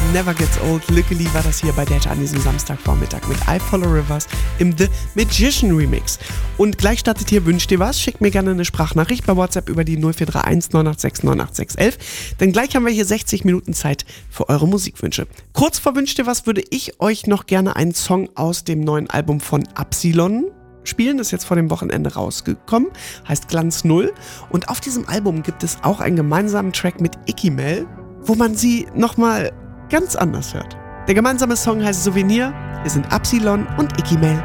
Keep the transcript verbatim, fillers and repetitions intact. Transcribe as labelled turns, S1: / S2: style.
S1: Never Gets Old. Lückeli war das hier bei Data an diesem Samstagvormittag mit I Follow Rivers im The Magician Remix. Und gleich startet hier Wünsch dir was. Schickt mir gerne eine Sprachnachricht bei WhatsApp über die null vier drei eins neun acht sechs neun acht sechs eins eins. Denn gleich haben wir hier sechzig Minuten Zeit für eure Musikwünsche. Kurz vor Wünsch dir was würde ich euch noch gerne einen Song aus dem neuen Album von Absilon spielen. Das ist jetzt vor dem Wochenende rausgekommen. Heißt Glanz Null. Und auf diesem Album gibt es auch einen gemeinsamen Track mit Ikimel, wo man sie nochmal ganz anders hört. Der gemeinsame Song heißt Souvenir. Wir sind Absilon und Ikimel.